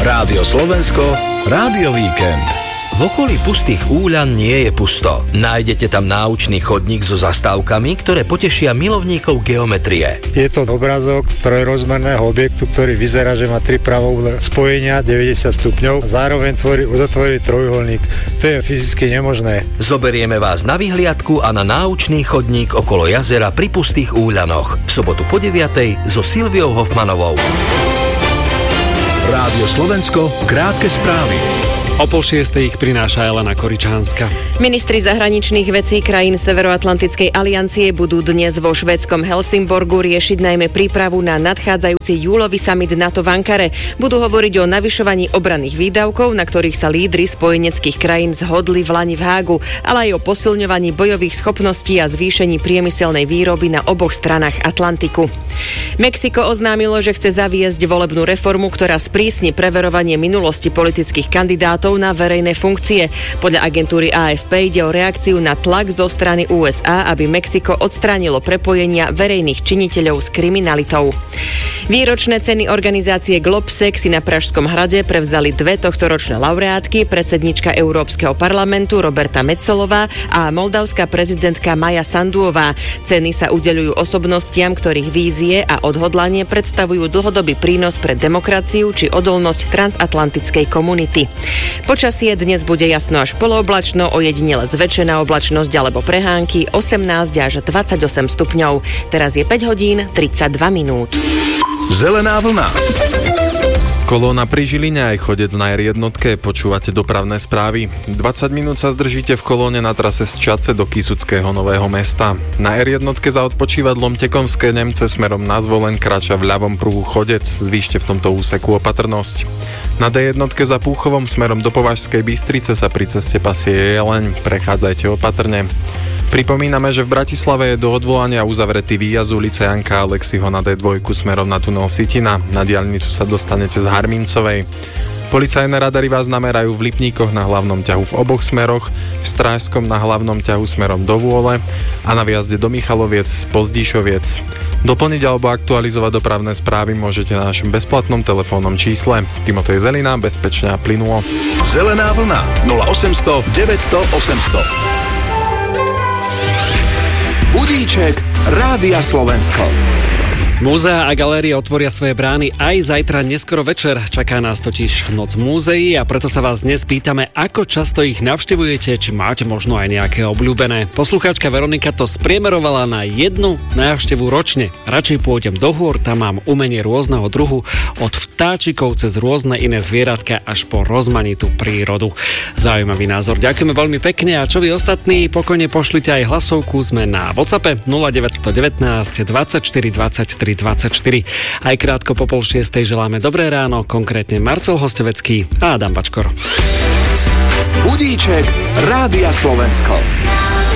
Rádio Slovensko, Rádio Víkend. V okolí pustých Úľan nie je pusto. Nájdete tam náučný chodník so zastávkami, ktoré potešia milovníkov geometrie. Je to obrazok trojrozmerného objektu, ktorý vyzerá, že má 3 pravoúhle spojenia 90 stupňov. Zároveň tvorí uzatvorený trojuholník. To je fyzicky nemožné. Zoberieme vás na vyhliadku a na náučný chodník okolo jazera pri pustých Úľanoch. V sobotu po 9:00 so Silviou Hofmanovou. Rádio Slovensko, krátke správy. O 5:30 ich prináša Elena Koričánska. Ministri zahraničných vecí krajín Severoatlantickej aliancie budú dnes vo švédskom Helsingborgu riešiť najmä prípravu na nadchádzajúci júlový summit NATO v Ankare. Budú hovoriť o navyšovaní obranných výdavkov, na ktorých sa lídri spojeneckých krajín zhodli v lani v Hágu, ale aj o posilňovaní bojových schopností a zvýšení priemyselnej výroby na oboch stranách Atlantiku. Mexiko oznámilo, že chce zaviesť volebnú reformu, ktorá sprísni preverovanie minulosti politických kandidátov na verejné funkcie. Podľa agentúry AFP ide o reakciu na tlak zo strany USA, aby Mexiko odstránilo prepojenia verejných činiteľov s kriminalitou. Výročné ceny organizácie Globsec si na Pražskom hrade prevzali 2 tohtoročné laureátky, predsednička Európskeho parlamentu Roberta Metsolová a moldavská prezidentka Maja Sanduová. Ceny sa udeľujú osobnostiam, ktorých vízie a odhodlanie predstavujú dlhodobý prínos pre demokraciu či odolnosť transatlantickej komunity. Počasie dnes bude jasno až polooblačno, ojedinele zväčšená oblačnosť alebo prehánky 18 až 28 stupňov. Teraz je 5:32. Zelená vlna. Kolóna pri Žiline aj chodec na R1, počúvate dopravné správy. 20 minút sa zdržíte v kolóne na trase z Čadce do Kysuckého Nového Mesta. Na R1 za odpočívadlom Tekomské Nemce smerom na Zvolen kráča v ľavom pruhu chodec, zvýšte v tomto úseku opatrnosť. Na D1 za Púchovom smerom do Považskej Bystrice sa pri ceste pasie Jeleň, prechádzajte opatrne. Pripomíname, že v Bratislave je do odvolania uzavretý výjazd ulice Janka Alexiho na D2 smerom na tunel Sitina. Na diaľnicu sa dostanete z Harmincovej. Policajné radary vás namerajú v Lipníkoch na hlavnom ťahu v oboch smeroch, v Strážskom na hlavnom ťahu smerom do Vôle a na výjazde do Michaloviec z Pozdíšoviec. Doplniť alebo aktualizovať dopravné správy môžete na našom bezplatnom telefónnom čísle. Timotej Zelina, bezpečne a plynulo. Zelená vlna 0800 900 800. Budíček Rádia Slovensko. Múzea a galérie otvoria svoje brány aj zajtra neskoro večer. Čaká nás totiž noc múzeí a preto sa vás dnes pýtame, ako často ich navštevujete, či máte možno aj nejaké obľúbené. Poslucháčka Veronika to spriemerovala na 1 návštevu ročne. Radšej pôjdem do hôr, tam mám umenie rôzneho druhu, od vtáčikov cez rôzne iné zvieratka až po rozmanitú prírodu. Zaujímavý názor. Ďakujeme veľmi pekne a čo vy ostatní, pokojne pošlite aj hlasovku, sme na WhatsAppe 0919 24 23 24. Aj krátko po 5:30 želáme dobré ráno, konkrétne Marcel Hostovecký a Adam Bačkor. Budíček Rádia Slovensko.